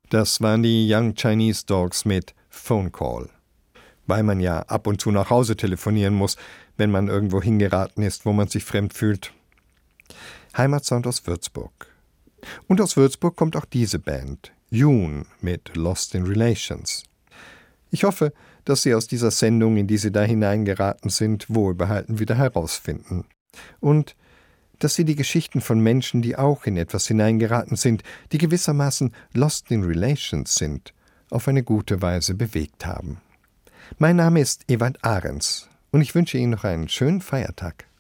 Das waren die Young Chinese Dogs mit Phone Call. Weil man ja ab und zu nach Hause telefonieren muss, wenn man irgendwo hingeraten ist, wo man sich fremd fühlt. Heimatsound aus Würzburg. Und aus Würzburg kommt auch diese Band, June mit Lost in Relations. Ich hoffe, dass Sie aus dieser Sendung, in die Sie da hineingeraten sind, wohlbehalten wieder herausfinden. Und dass Sie die Geschichten von Menschen, die auch in etwas hineingeraten sind, die gewissermaßen lost in relations sind, auf eine gute Weise bewegt haben. Mein Name ist Ewald Ahrens und ich wünsche Ihnen noch einen schönen Feiertag.